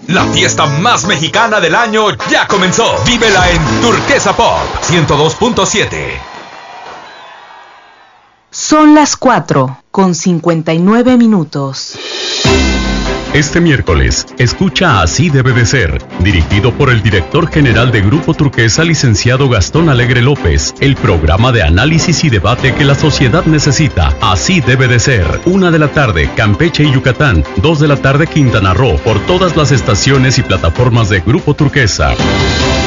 La fiesta más mexicana del año ya comenzó. Vívela en Turquesa Pop 102.7. Son las 4:59. Este miércoles, escucha Así debe de ser, dirigido por el director general de Grupo Turquesa, licenciado Gastón Alegre López, el programa de análisis y debate que la sociedad necesita. Así debe de ser. 1:00 p.m, Campeche y Yucatán. 2:00 p.m, Quintana Roo, por todas las estaciones y plataformas de Grupo Turquesa.